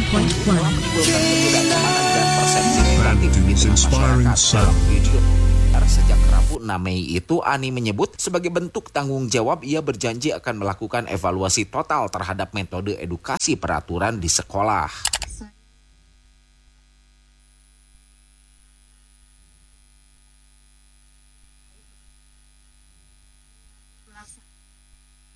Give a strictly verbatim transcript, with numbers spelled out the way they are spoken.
point one. Menimbulkan ketidaknyamanan dan persepsi negatif di Bandung's tengah inspiring masyarakat. Dalam sound. video sejak Rabu enam Mei itu, Ani menyebut sebagai bentuk tanggung jawab ia berjanji akan melakukan evaluasi total terhadap metode edukasi peraturan di sekolah.